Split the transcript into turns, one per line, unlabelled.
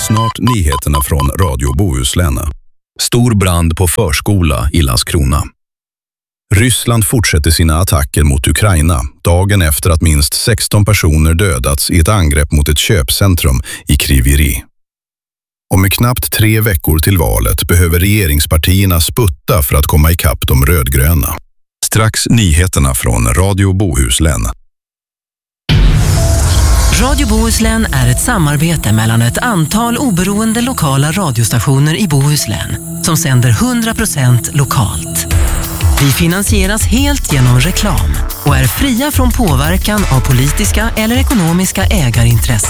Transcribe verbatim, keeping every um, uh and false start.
Snart nyheterna från Radio Bohuslän. Stor brand på förskola i Landskrona. Ryssland fortsätter sina attacker mot Ukraina dagen efter att minst sexton personer dödats i ett angrepp mot ett köpcentrum i Kryvyi. Och med knappt tre veckor till valet behöver regeringspartierna sputta för att komma ikapp de rödgröna. Strax nyheterna från Radio Bohuslän.
Radio Bohuslän är ett samarbete mellan ett antal oberoende lokala radiostationer i Bohuslän som sänder hundra procent lokalt. Vi finansieras helt genom reklam och är fria från påverkan av politiska eller ekonomiska ägarintressen.